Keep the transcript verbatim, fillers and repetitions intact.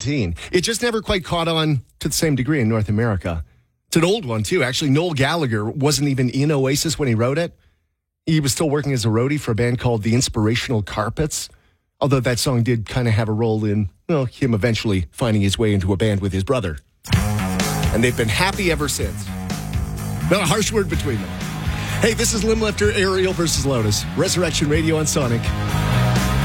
seventeen. It just never quite caught on to the same degree in North America. It's an old one, too. Actually, Noel Gallagher wasn't even in Oasis when he wrote it. He was still working as a roadie for a band called The Inspirational Carpets, although that song did kind of have a role in, well, him eventually finding his way into a band with his brother. And they've been happy ever since. Not a harsh word between them. Hey, this is Limblifter, Ariel versus Lotus. Resurrection Radio on Sonic.